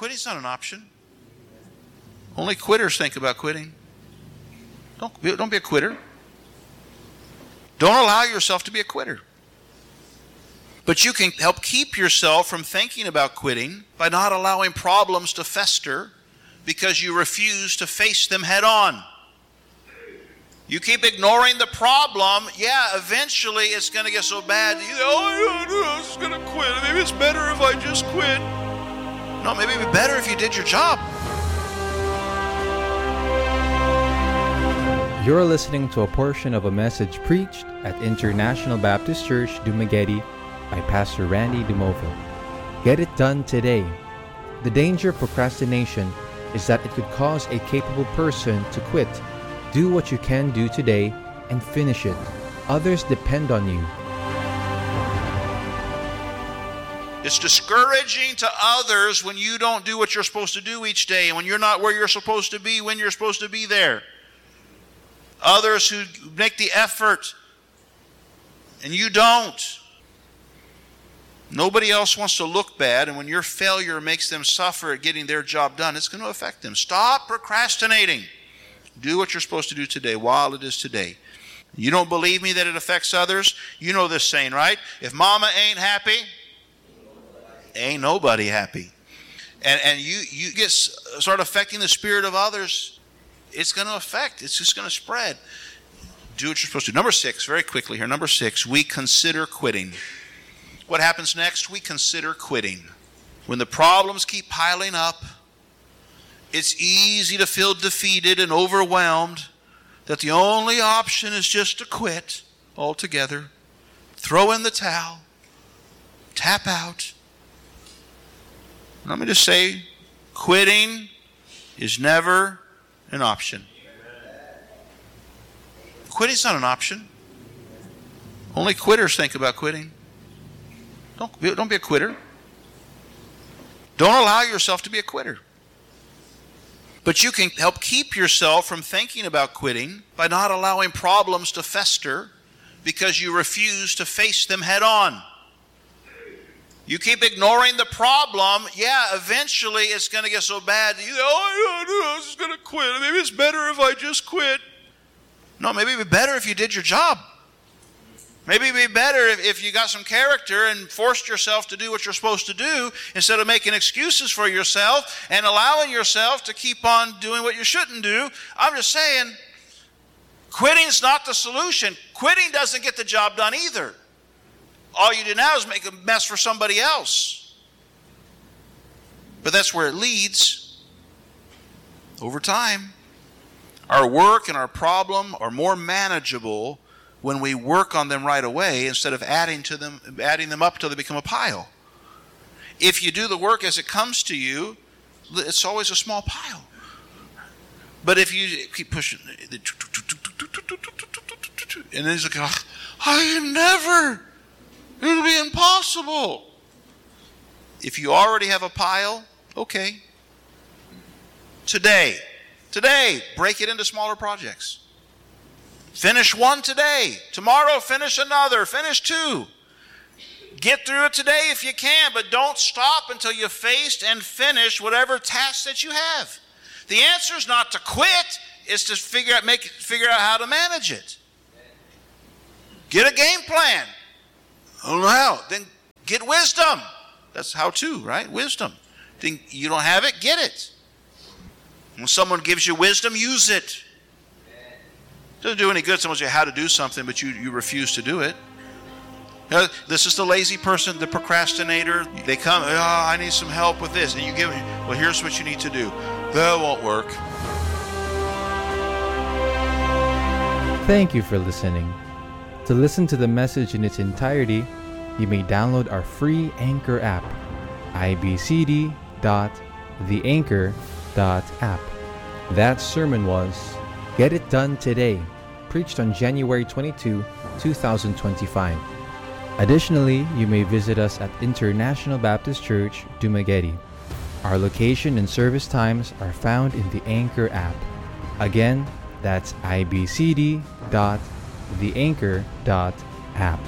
Quitting's not an option. Only quitters think about quitting. Don't be a quitter. Don't allow yourself to be a quitter. But you can help keep yourself from thinking about quitting by not allowing problems to fester because you refuse to face them head on. You keep ignoring the problem, eventually it's going to get so bad that I'm just going to quit. Maybe it's better if I just quit. No, maybe it'd be better if you did your job. You're listening to a portion of a message preached at International Baptist Church, Dumaguete by Pastor Randy Dumoville. Get it done today. The danger of procrastination is that it could cause a capable person to quit. Do what you can do today and finish it. Others depend on you. It's discouraging to others when you don't do what you're supposed to do each day and when you're not where you're supposed to be when you're supposed to be there. Others who make the effort and you don't. Nobody else wants to look bad, and when your failure makes them suffer at getting their job done, it's going to affect them. Stop procrastinating. Do what you're supposed to do today while it is today. You don't believe me that it affects others? You know this saying, right? If mama ain't happy, ain't nobody happy. And you get start affecting the spirit of others, it's going to affect. It's just going to spread. Do what you're supposed to do. Number 6, very quickly here. Number 6, we consider quitting. What happens next? We consider quitting. When the problems keep piling up, it's easy to feel defeated and overwhelmed that the only option is just to quit altogether, throw in the towel, tap out. Let me just say, quitting is never an option. Quitting's not an option. Only quitters think about quitting. Don't be a quitter. Don't allow yourself to be a quitter. But you can help keep yourself from thinking about quitting by not allowing problems to fester because you refuse to face them head on. You keep ignoring the problem, eventually it's going to get so bad that I'm just going to quit. Maybe it's better if I just quit. No, maybe it'd be better if you did your job. Maybe it'd be better if you got some character and forced yourself to do what you're supposed to do instead of making excuses for yourself and allowing yourself to keep on doing what you shouldn't do. I'm just saying, quitting's not the solution. Quitting doesn't get the job done either. All you do now is make a mess for somebody else. But that's where it leads. Over time, our work and our problem are more manageable when we work on them right away instead of adding them up till they become a pile. If you do the work as it comes to you, it's always a small pile. But if you keep pushing, and then he's like, it'll be impossible. If you already have a pile, okay. Today, break it into smaller projects. Finish one today. Tomorrow, finish another. Finish 2. Get through it today if you can, but don't stop until you've faced and finished whatever task that you have. The answer is not to quit, it's to figure out how to manage it. Get a game plan. I don't know how. Then get wisdom. That's how to, right? Wisdom. Then you don't have it, get it. When someone gives you wisdom, use it. It doesn't do any good someone tells you how to do something, but you refuse to do it. This is the lazy person, the procrastinator. They come, I need some help with this. And you give them, well, here's what you need to do. That won't work. Thank you for listening. To listen to the message in its entirety, you may download our free Anchor app, ibcd.theanchor.app. That sermon was Get It Done Today, preached on January 22, 2025. Additionally, you may visit us at International Baptist Church, Dumaguete. Our location and service times are found in the Anchor app. Again, that's ibcd.theanchor.app.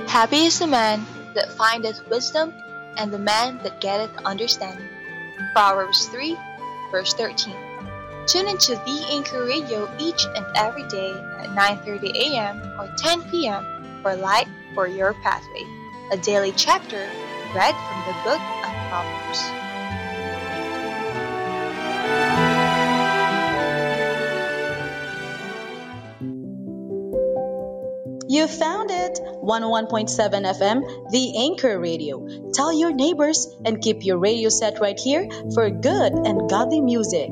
Happy is the man that findeth wisdom, and the man that getteth understanding. Proverbs 3, verse 13. Tune into The Anchor Radio each and every day at 9:30 a.m. or 10 p.m. for Light for Your Pathway, a daily chapter read from the book of Proverbs. You found it! 101.7 FM, The Anchor Radio. Tell your neighbors and keep your radio set right here for good and godly music.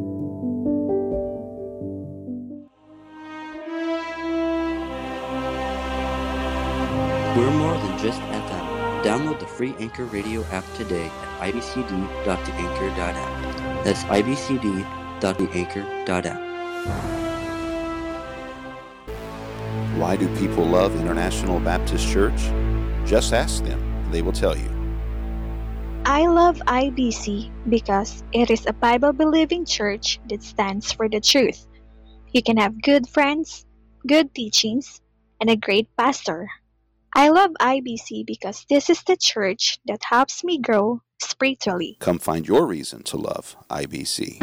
We're more than just FM. Download the free Anchor Radio app today at ibcd.theanchor.app. That's ibcd.theanchor.app. Why do people love International Baptist Church? Just ask them, and they will tell you. I love IBC because it is a Bible-believing church that stands for the truth. You can have good friends, good teachings, and a great pastor. I love IBC because this is the church that helps me grow spiritually. Come find your reason to love IBC.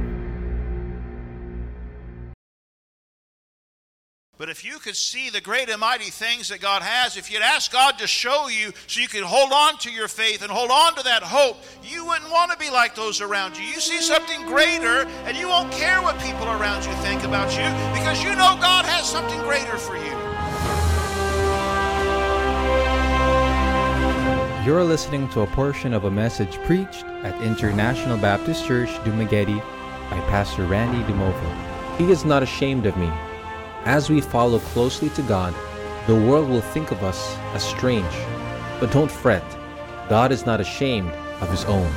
But if you could see the great and mighty things that God has, if you'd ask God to show you so you could hold on to your faith and hold on to that hope, you wouldn't want to be like those around you. You see something greater, and you won't care what people around you think about you because you know God has something greater for you. You're listening to a portion of a message preached at International Baptist Church, Dumaguete by Pastor Randy Dumovo. He is not ashamed of me. As we follow closely to God, the world will think of us as strange. But don't fret, God is not ashamed of His own.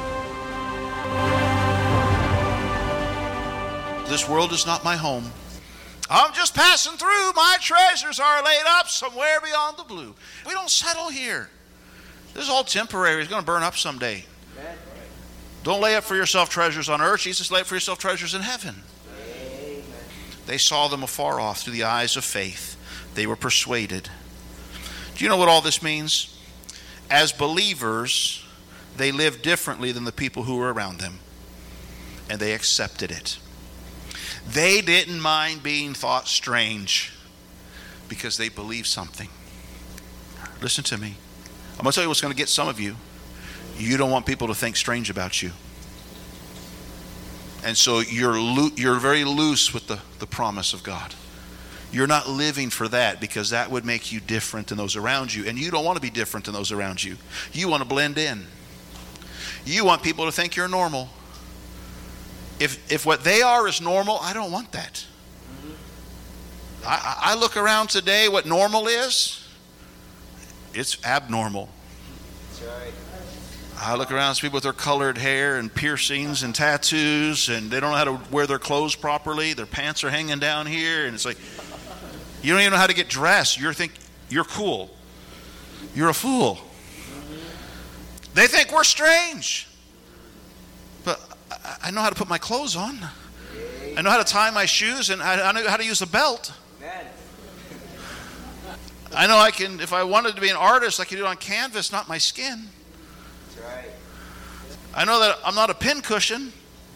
This world is not my home. I'm just passing through. My treasures are laid up somewhere beyond the blue. We don't settle here. This is all temporary. It's going to burn up someday. Don't lay up for yourself treasures on earth. Jesus, lay up for yourself treasures in heaven. They saw them afar off through the eyes of faith. They were persuaded. Do you know what all this means? As believers, they lived differently than the people who were around them. And they accepted it. They didn't mind being thought strange because they believed something. Listen to me. I'm going to tell you what's going to get some of you. You don't want people to think strange about you. And so you're very loose with the promise of God. You're not living for that because that would make you different than those around you. And you don't want to be different than those around you. You want to blend in. You want people to think you're normal. If what they are is normal, I don't want that. I look around today, what normal is, it's abnormal. That's right. I look around and see people with their colored hair and piercings and tattoos, and they don't know how to wear their clothes properly. Their pants are hanging down here, and it's like, you don't even know how to get dressed. You're cool. You're a fool. They think we're strange. But I know how to put my clothes on. I know how to tie my shoes, and I know how to use a belt. I know I can, if I wanted to be an artist, I could do it on canvas, not my skin. That's right. I know that I'm not a pin cushion.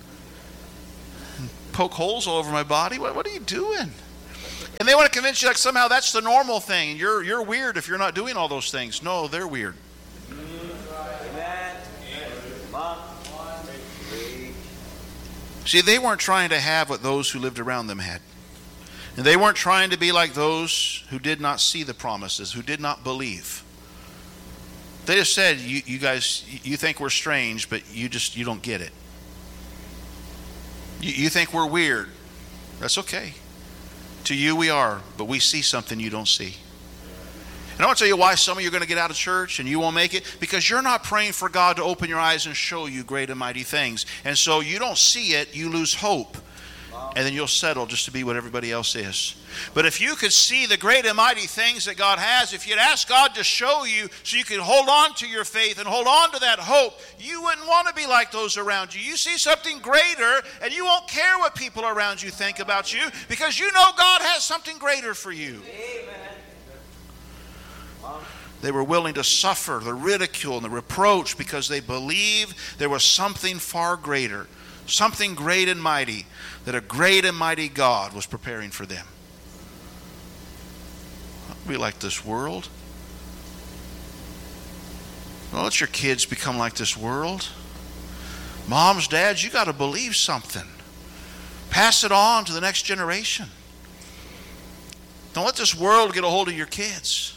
Poke holes all over my body. What are you doing? And they want to convince you like somehow that's the normal thing. You're weird if you're not doing all those things. No, they're weird. Amen. See, they weren't trying to have what those who lived around them had. And they weren't trying to be like those who did not see the promises, who did not believe. They just said, you guys, you think we're strange, but you don't get it. You think we're weird. That's okay. To you we are, but we see something you don't see. And I want to tell you why some of you are going to get out of church and you won't make it. Because you're not praying for God to open your eyes and show you great and mighty things. And so you don't see it, you lose hope. And then you'll settle just to be what everybody else is. But if you could see the great and mighty things that God has, if you'd ask God to show you so you could hold on to your faith and hold on to that hope, you wouldn't want to be like those around you. You see something greater, and you won't care what people around you think about you because you know God has something greater for you. Amen. They were willing to suffer the ridicule and the reproach because they believed there was something far greater, something great and mighty, that a great and mighty God was preparing for them. Don't be like this world. Don't let your kids become like this world. Moms, dads, you got to believe something. Pass it on to the next generation. Don't let this world get a hold of your kids.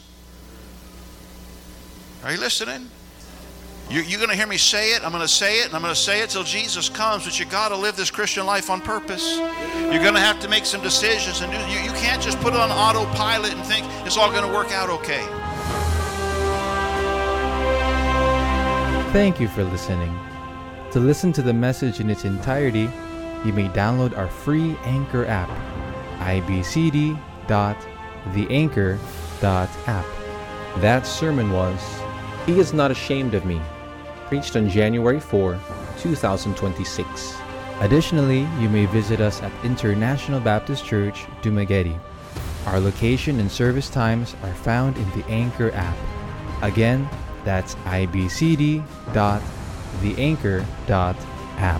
Are you listening? You're going to hear me say it. I'm going to say it, and I'm going to say it till Jesus comes. But you got to live this Christian life on purpose. You're going to have to make some decisions, and you can't just put it on autopilot and think it's all going to work out okay. Thank you for listening. To listen to the message in its entirety, you may download our free Anchor app, ibcd.theanchor.app. That sermon was He is Not Ashamed of Me, preached on January 4, 2026. Additionally, you may visit us at International Baptist Church, Dumaguete. Our location and service times are found in the Anchor app. Again, that's ibcd.theanchor.app.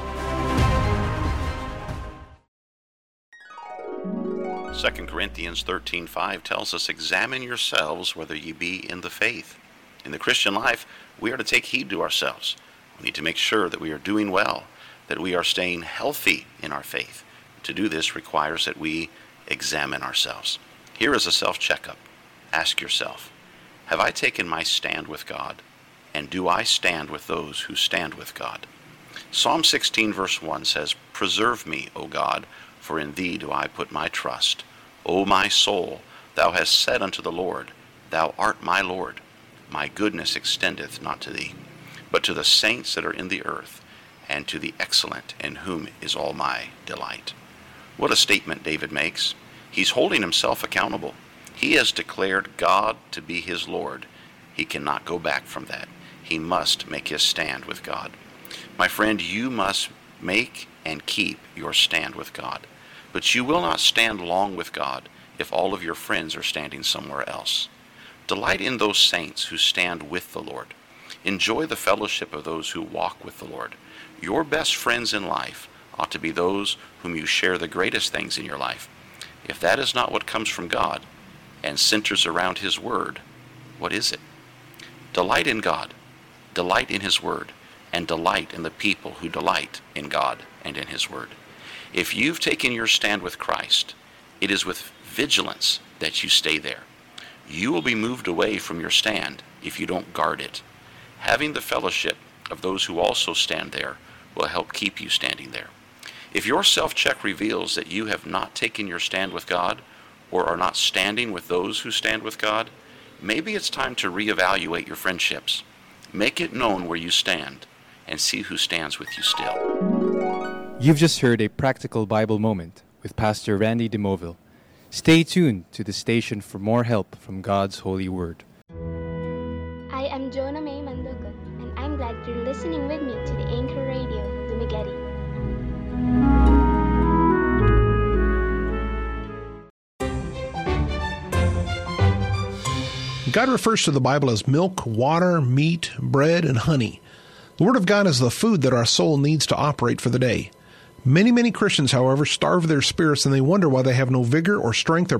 2 Corinthians 13:5 tells us, examine yourselves whether ye be in the faith. In the Christian life, we are to take heed to ourselves. We need to make sure that we are doing well, that we are staying healthy in our faith. To do this requires that we examine ourselves. Here is a self-checkup. Ask yourself, have I taken my stand with God? And do I stand with those who stand with God? Psalm 16 verse 1 says, preserve me, O God, for in thee do I put my trust. O my soul, thou hast said unto the Lord, thou art my Lord. My goodness extendeth not to thee, but to the saints that are in the earth, and to the excellent, in whom is all my delight. What a statement David makes. He's holding himself accountable. He has declared God to be his Lord. He cannot go back from that. He must make his stand with God. My friend, you must make and keep your stand with God. But you will not stand long with God if all of your friends are standing somewhere else. Delight in those saints who stand with the Lord. Enjoy the fellowship of those who walk with the Lord. Your best friends in life ought to be those whom you share the greatest things in your life. If that is not what comes from God and centers around His Word, what is it? Delight in God, delight in His Word, and delight in the people who delight in God and in His Word. If you've taken your stand with Christ, it is with vigilance that you stay there. You will be moved away from your stand if you don't guard it. Having the fellowship of those who also stand there will help keep you standing there. If your self-check reveals that you have not taken your stand with God or are not standing with those who stand with God, maybe it's time to reevaluate your friendships. Make it known where you stand and see who stands with you still. You've just heard a practical Bible moment with Pastor Randy DeMoville. Stay tuned to the station for more help from God's holy word. I am Jonah May Manduka, and I'm glad you're listening with me to the Anchor Radio, Dumaguete. God refers to the Bible as milk, water, meat, bread, and honey. The Word of God is the food that our soul needs to operate for the day. Many Christians, however, starve their spirits and they wonder why they have no vigor or strength or